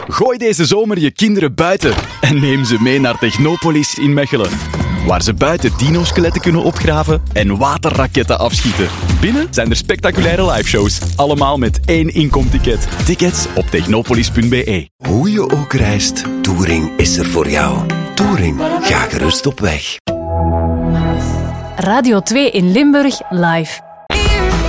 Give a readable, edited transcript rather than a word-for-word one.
Gooi deze zomer je kinderen buiten en neem ze mee naar Technopolis in Mechelen. Waar ze buiten dino-skeletten kunnen opgraven en waterraketten afschieten. Binnen zijn er spectaculaire liveshows. Allemaal met 1 inkomticket. Tickets op technopolis.be. Hoe je ook reist, Touring is er voor jou. Touring, ga gerust op weg. Radio 2 in Limburg live.